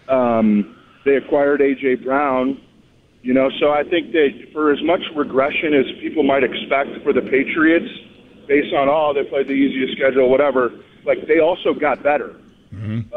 They acquired A.J. Brown. So I think that for as much regression as people might expect for the Patriots, based on, they played the easiest schedule, whatever, they also got better. Mm-hmm.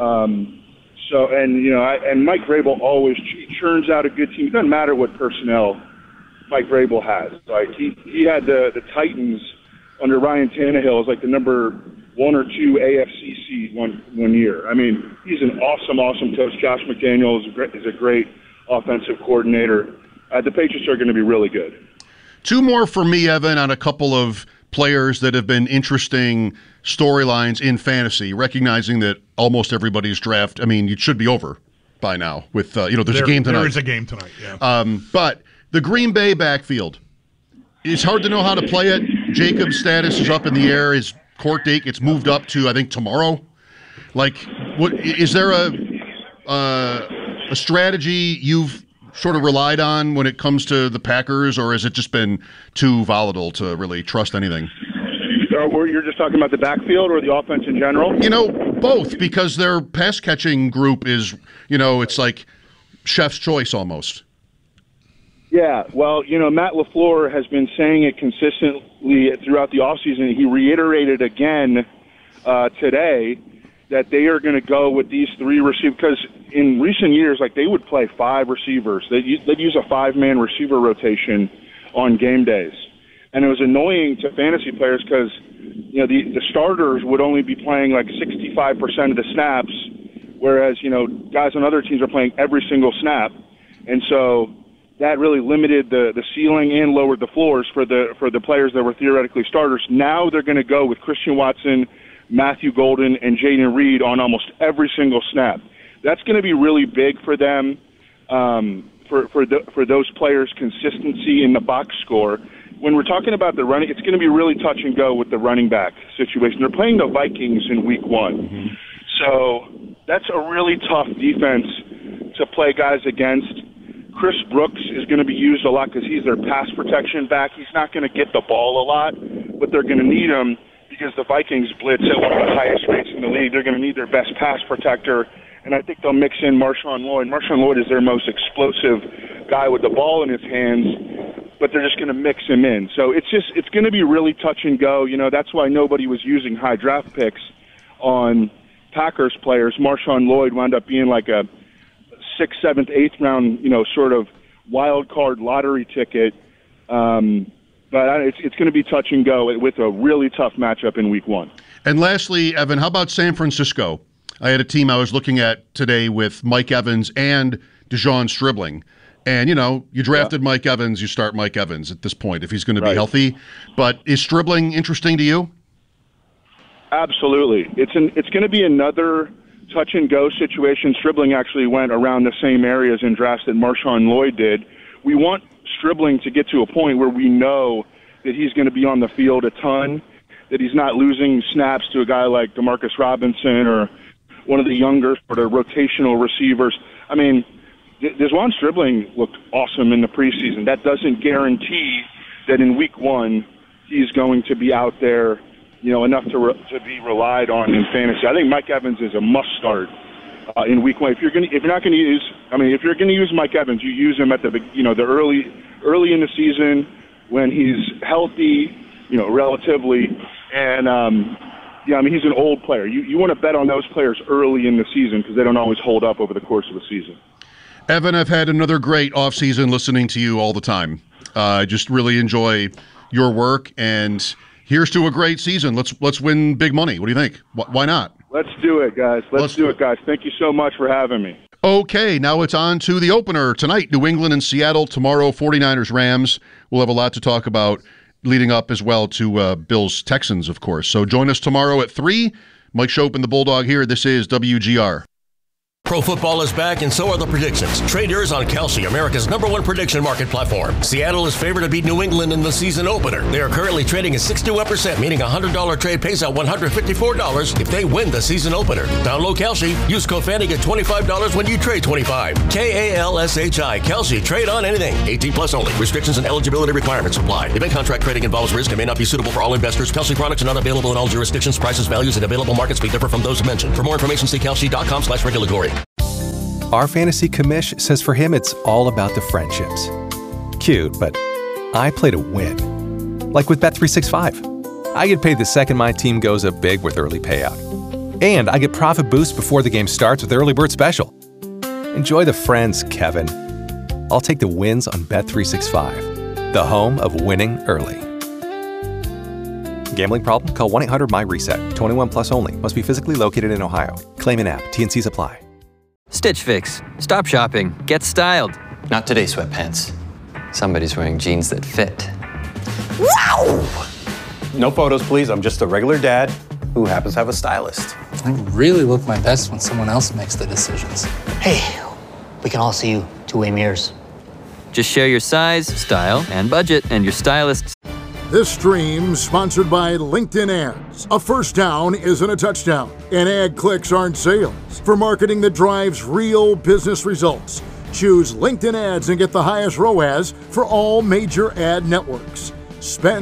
And Mike Vrabel always churns out a good team. It doesn't matter what personnel Mike Vrabel has. He had the Titans under Ryan Tannehill as the number 1 or 2 AFC seed one year. I mean, he's an awesome coach. Josh McDaniel is a great offensive coordinator. The Patriots are going to be really good. Two more for me, Evan, on a couple of players that have been interesting storylines in fantasy, recognizing that almost everybody's draft, it should be over by now with, there's a game tonight. There is a game tonight, yeah. But the Green Bay backfield, it's hard to know how to play it. Jacob's status is up in the air. His court date gets moved up to, I think, tomorrow. What is there a strategy you've sort of relied on when it comes to the Packers, or has it just been too volatile to really trust anything? You're just talking about the backfield or the offense in general? Both, because their pass-catching group is, it's like chef's choice almost. Yeah, well, Matt LaFleur has been saying it consistently throughout the offseason. He reiterated again today that they are going to go with these 3 receivers, because in recent years, they would play 5 receivers. They'd use a 5-man receiver rotation on game days. And it was annoying to fantasy players because, the starters would only be playing 65% of the snaps, whereas, guys on other teams are playing every single snap. And so that really limited the ceiling and lowered the floors for the players that were theoretically starters. Now they're going to go with Christian Watson, Matthew Golden, and Jaden Reed on almost every single snap. That's going to be really big for them, for those players' consistency in the box score. When we're talking about the running, it's going to be really touch and go with the running back situation. They're playing the Vikings in week 1. Mm-hmm. So that's a really tough defense to play guys against. Chris Brooks is going to be used a lot because he's their pass protection back. He's not going to get the ball a lot, but they're going to need him because the Vikings blitz at one of the highest rates in the league. They're going to need their best pass protector, and I think they'll mix in Marshawn Lloyd. Marshawn Lloyd is their most explosive guy with the ball in his hands, but they're just going to mix him in. So it's going to be really touch and go. That's why nobody was using high draft picks on Packers players. Marshawn Lloyd wound up being like a 6th, 7th, 8th round, sort of wild card lottery ticket. But it's going to be touch and go with a really tough matchup in week 1. And lastly, Evan, how about San Francisco? I had a team I was looking at today with Mike Evans and Dejon Stribling. And, you drafted Mike Evans, you start Mike Evans at this point if he's going to be healthy. But is Stribling interesting to you? Absolutely. It's going to be another touch and go situation. Stribling actually went around the same areas in drafts that Marshawn Lloyd did. We want Stribling to get to a point where we know that he's going to be on the field a ton, that he's not losing snaps to a guy like DeMarcus Robinson or one of the younger sort of rotational receivers. Dejon Stribling looked awesome in the preseason. That doesn't guarantee that in week 1 he's going to be out there, enough to be relied on in fantasy. I think Mike Evans is a must start in week 1. If you're going to use Mike Evans, you use him at the early in the season when he's healthy, relatively, and he's an old player. You want to bet on those players early in the season because they don't always hold up over the course of the season. Evan, I've had another great offseason listening to you all the time. I just really enjoy your work, and here's to a great season. Let's win big money. What do you think? Why not? Let's do it, guys. Let's do it, guys. Thank you so much for having me. Okay, now it's on to the opener tonight. New England and Seattle. Tomorrow, 49ers, Rams. We'll have a lot to talk about leading up as well to Bills, Texans, of course. So join us tomorrow at 3. Mike Shope and the Bulldog here. This is WGR. Pro football is back, and so are the predictions. Trade yours on Kalshi, America's #1 prediction market platform. Seattle is favored to beat New England in the season opener. They are currently trading at 61%, meaning a $100 trade pays out $154 if they win the season opener. Download Kalshi. Use code FANNY, get $25 when you trade $25. KALSHI. Kalshi. Trade on anything. 18 plus only. Restrictions and eligibility requirements apply. Event contract trading involves risk and may not be suitable for all investors. Kalshi products are not available in all jurisdictions. Prices, values, and available markets may differ from those mentioned. For more information, see kalshi.com/regulatory. Our fantasy commish says for him it's all about the friendships. Cute, but I play to win. Like with Bet365. I get paid the second my team goes up big with early payout. And I get profit boost before the game starts with Early Bird Special. Enjoy the friends, Kevin. I'll take the wins on Bet365, the home of winning early. Gambling problem? Call 1-800-MY-RESET. 21 plus only. Must be physically located in Ohio. Claim in app. T&Cs apply. Stitch Fix. Stop shopping. Get styled. Not today, sweatpants. Somebody's wearing jeans that fit. Wow! No photos, please. I'm just a regular dad who happens to have a stylist. I really look my best when someone else makes the decisions. Hey, we can all see you two-way mirrors. Just share your size, style, and budget, and your stylist. This stream sponsored by LinkedIn Ads. A first down isn't a touchdown, and ad clicks aren't sales. For marketing that drives real business results, choose LinkedIn Ads and get the highest ROAS for all major ad networks. Spend